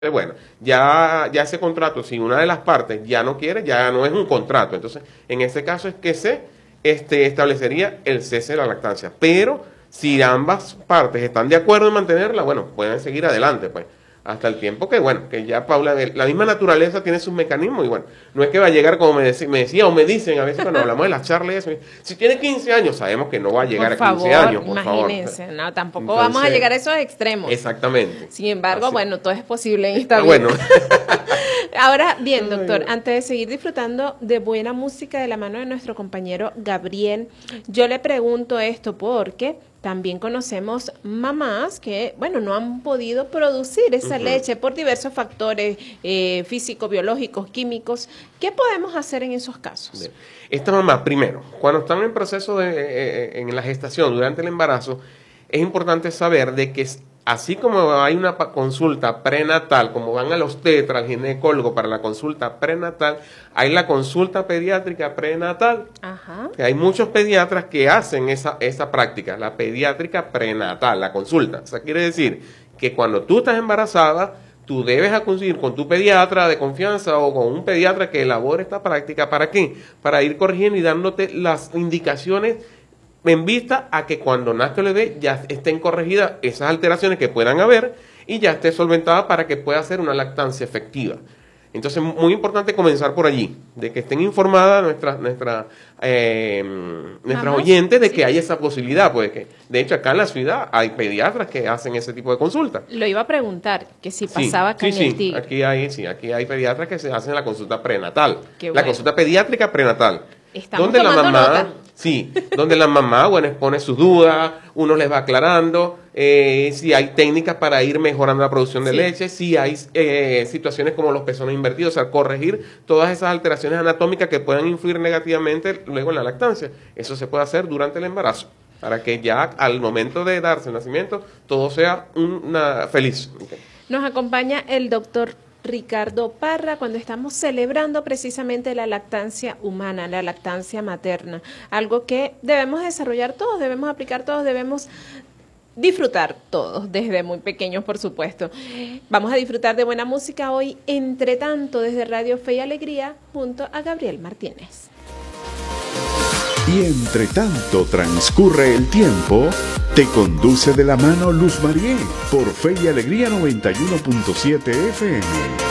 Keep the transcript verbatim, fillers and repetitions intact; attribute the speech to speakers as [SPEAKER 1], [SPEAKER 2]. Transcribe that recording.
[SPEAKER 1] Bueno, ya, ya ese contrato, si una de las partes ya no quiere, ya no es un contrato. Entonces, en ese caso es que se este, establecería el cese de la lactancia. Pero si ambas partes están de acuerdo en mantenerla, bueno, pueden seguir adelante, pues, hasta el tiempo que, bueno, que ya Paula, la misma naturaleza tiene sus mecanismos y bueno, no es que va a llegar como me, dec me decía o me dicen a veces cuando hablamos de las charlas, si tiene quince años, sabemos que no va a llegar por a quince
[SPEAKER 2] favor,
[SPEAKER 1] años, por
[SPEAKER 2] imagínense,
[SPEAKER 1] favor.
[SPEAKER 2] no, tampoco
[SPEAKER 1] Entonces,
[SPEAKER 2] vamos a llegar a esos extremos.
[SPEAKER 1] Exactamente.
[SPEAKER 2] Sin embargo,
[SPEAKER 1] Así.
[SPEAKER 2] bueno, todo es posible en esta
[SPEAKER 1] Ah,
[SPEAKER 2] vida.
[SPEAKER 1] bueno.
[SPEAKER 2] Ahora bien, doctor, antes de seguir disfrutando de buena música de la mano de nuestro compañero Gabriel, yo le pregunto esto porque también conocemos mamás que, bueno, no han podido producir esa uh-huh. leche por diversos factores eh, físicos, biológicos, químicos. ¿Qué podemos hacer en esos casos?
[SPEAKER 1] Bien. Esta mamá, primero, cuando están en proceso de, eh, en la gestación, durante el embarazo, es importante saber de que así como hay una consulta prenatal, como van al obstetra, al ginecólogo para la consulta prenatal, hay la consulta pediátrica prenatal.
[SPEAKER 2] Ajá.
[SPEAKER 1] Hay muchos pediatras que hacen esa, esa práctica, la pediátrica prenatal, la consulta. O sea, quiere decir que cuando tú estás embarazada, tú debes acudir con tu pediatra de confianza o con un pediatra que elabore esta práctica. ¿Para qué? Para ir corrigiendo y dándote las indicaciones en vista a que cuando nazca el bebé ya estén corregidas esas alteraciones que puedan haber y ya esté solventada para que pueda ser una lactancia efectiva. Entonces, muy importante comenzar por allí, de que estén informadas nuestras nuestra, eh, nuestras oyentes de sí. que hay esa posibilidad. Pues que, de hecho, acá en la ciudad hay pediatras que hacen ese tipo de consultas.
[SPEAKER 2] Lo iba a preguntar, que si pasaba
[SPEAKER 1] sí,
[SPEAKER 2] acá
[SPEAKER 1] sí,
[SPEAKER 2] en el
[SPEAKER 1] sí.
[SPEAKER 2] Tigre.
[SPEAKER 1] Aquí hay, sí, aquí hay pediatras que se hacen la consulta prenatal,
[SPEAKER 2] Qué
[SPEAKER 1] la
[SPEAKER 2] bueno.
[SPEAKER 1] consulta pediátrica prenatal.
[SPEAKER 2] Estamos
[SPEAKER 1] donde la mamá,
[SPEAKER 2] nota.
[SPEAKER 1] sí, donde la mamá, bueno, expone sus dudas, uno les va aclarando, eh, si hay técnicas para ir mejorando la producción de sí. leche, si hay eh, situaciones como los pezones invertidos, o sea, corregir todas esas alteraciones anatómicas que puedan influir negativamente luego en la lactancia. Eso se puede hacer durante el embarazo, para que ya al momento de darse el nacimiento todo sea una feliz. Okay.
[SPEAKER 2] Nos acompaña el doctor Ricardo Parra cuando estamos celebrando precisamente la lactancia humana, la lactancia materna, algo que debemos desarrollar todos, debemos aplicar todos, debemos disfrutar todos, desde muy pequeños, por supuesto. Vamos a disfrutar de buena música hoy, entre tanto, desde Radio Fe y Alegría, junto a Gabriel Martínez.
[SPEAKER 3] Y entre tanto transcurre el tiempo, te conduce de la mano Luz Marié por Fe y Alegría noventa y uno punto siete F M.